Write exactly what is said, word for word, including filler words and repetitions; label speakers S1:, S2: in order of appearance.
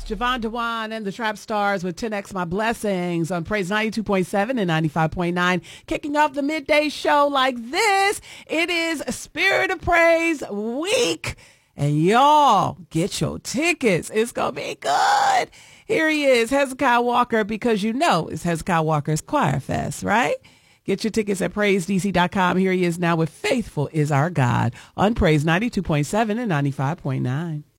S1: Javon Dewan and the Trap Stars with ten X My Blessings on Praise ninety-two point seven and ninety-five point nine. Kicking off the midday show like this. It is Spirit of Praise Week. And y'all, get your tickets. It's going to be good. Here he is, Hezekiah Walker, because you know it's Hezekiah Walker's Choir Fest, right? Get your tickets at praise d c dot com. Here he is now with Faithful is Our God on Praise ninety-two point seven and ninety-five point nine.